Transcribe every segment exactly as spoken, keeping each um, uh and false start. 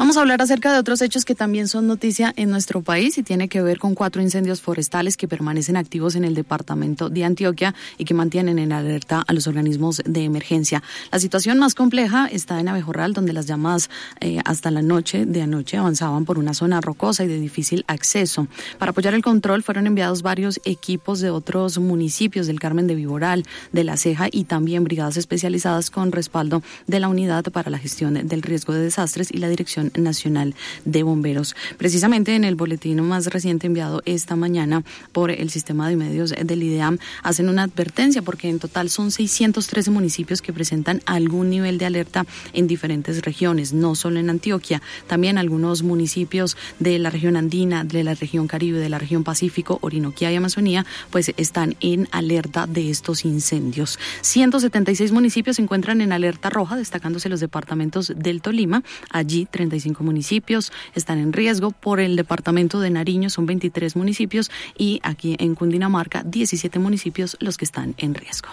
Vamos a hablar acerca de otros hechos que también son noticia en nuestro país y tiene que ver con cuatro incendios forestales que permanecen activos en el departamento de Antioquia y que mantienen en alerta a los organismos de emergencia. La situación más compleja está en Abejorral, donde las llamas eh, hasta la noche de anoche avanzaban por una zona rocosa y de difícil acceso. Para apoyar el control fueron enviados varios equipos de otros municipios del Carmen de Viboral, de La Ceja y también brigadas especializadas con respaldo de la Unidad para la Gestión del Riesgo de Desastres y la Dirección Nacional de Bomberos. Precisamente en el boletín más reciente enviado esta mañana por el sistema de medios del IDEAM hacen una advertencia porque en total son seiscientos trece municipios que presentan algún nivel de alerta en diferentes regiones, no solo en Antioquia, también algunos municipios de la región andina, de la región Caribe, de la región Pacífico, Orinoquía y Amazonía, pues están en alerta de estos incendios. ciento setenta y seis municipios se encuentran en alerta roja, destacándose los departamentos del Tolima. Allí treinta y cinco municipios están en riesgo. Por el departamento de Nariño son veintitrés municipios y aquí en Cundinamarca diecisiete municipios los que están en riesgo.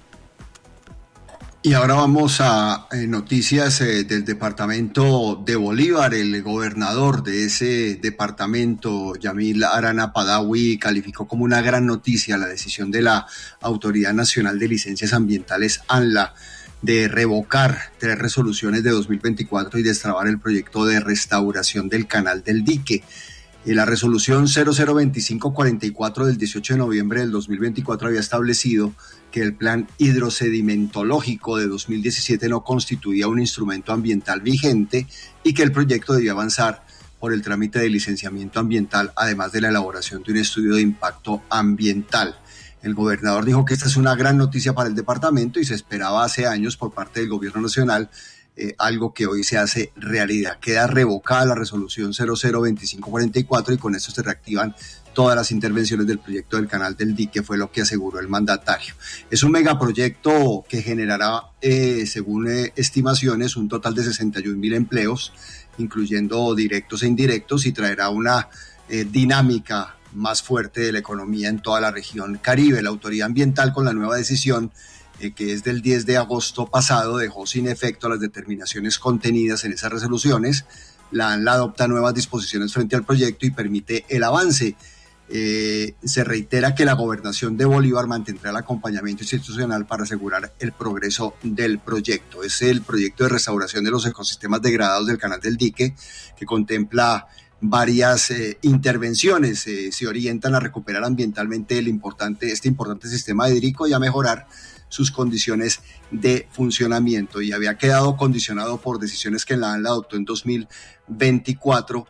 Y ahora vamos a eh, noticias eh, del departamento de Bolívar. El gobernador de ese departamento, Yamil Arana Padawi, calificó como una gran noticia la decisión de la Autoridad Nacional de Licencias Ambientales, ANLA, de revocar tres resoluciones de dos mil veinticuatro y destrabar el proyecto de restauración del Canal del Dique. Y la resolución cero cero veinticinco cuarenta y cuatro del dieciocho de noviembre del dos mil veinticuatro había establecido que el plan hidrosedimentológico de dos mil diecisiete no constituía un instrumento ambiental vigente y que el proyecto debía avanzar por el trámite de licenciamiento ambiental, además de la elaboración de un estudio de impacto ambiental. El gobernador dijo que esta es una gran noticia para el departamento y se esperaba hace años por parte del gobierno nacional, eh, algo que hoy se hace realidad. Queda revocada la resolución cero cero veinticinco cuarenta y cuatro y con esto se reactivan todas las intervenciones del proyecto del Canal del Dique, fue lo que aseguró el mandatario. Es un megaproyecto que generará, eh, según eh, estimaciones, un total de sesenta y un mil empleos, incluyendo directos e indirectos, y traerá una eh, dinámica más fuerte de la economía en toda la región Caribe. La autoridad ambiental, con la nueva decisión eh, que es del diez de agosto pasado, dejó sin efecto las determinaciones contenidas en esas resoluciones. La ANLA adopta nuevas disposiciones frente al proyecto y permite el avance. Eh, se reitera que la gobernación de Bolívar mantendrá el acompañamiento institucional para asegurar el progreso del proyecto. Es el proyecto de restauración de los ecosistemas degradados del Canal del Dique, que contempla varias eh, intervenciones. Eh, se orientan a recuperar ambientalmente el importante, este importante sistema hídrico y a mejorar sus condiciones de funcionamiento, y había quedado condicionado por decisiones que la ANLA adoptó en dos mil veinticuatro,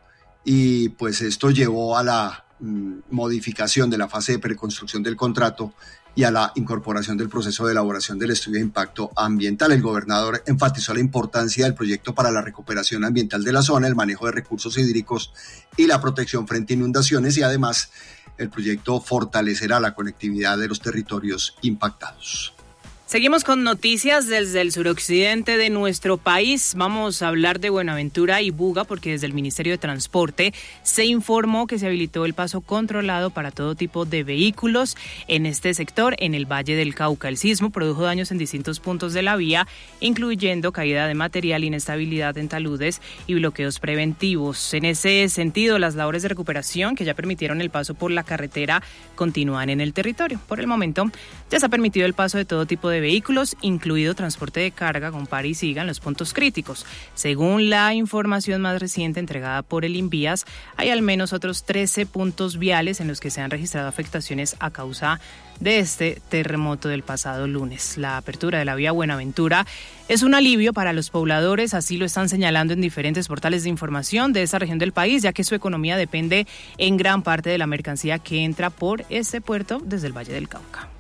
y pues esto llevó a la mm, modificación de la fase de preconstrucción del contrato y a la incorporación del proceso de elaboración del estudio de impacto ambiental. El gobernador enfatizó la importancia del proyecto para la recuperación ambiental de la zona, el manejo de recursos hídricos y la protección frente a inundaciones, y además el proyecto fortalecerá la conectividad de los territorios impactados. Seguimos con noticias desde el suroccidente de nuestro país. Vamos a hablar de Buenaventura y Buga porque desde el Ministerio de Transporte se informó que se habilitó el paso controlado para todo tipo de vehículos en este sector, en el Valle del Cauca. El sismo produjo daños en distintos puntos de la vía, incluyendo caída de material, inestabilidad en taludes y bloqueos preventivos. En ese sentido, las labores de recuperación que ya permitieron el paso por la carretera continúan en el territorio. Por el momento, ya se ha permitido el paso de todo tipo de vehículos, incluido transporte de carga con par y siga en los puntos críticos. Según la información más reciente entregada por el INVIAS, hay al menos otros trece puntos viales en los que se han registrado afectaciones a causa de este terremoto del pasado lunes. La apertura de la vía Buenaventura es un alivio para los pobladores, así lo están señalando en diferentes portales de información de esta región del país, ya que su economía depende en gran parte de la mercancía que entra por este puerto desde el Valle del Cauca.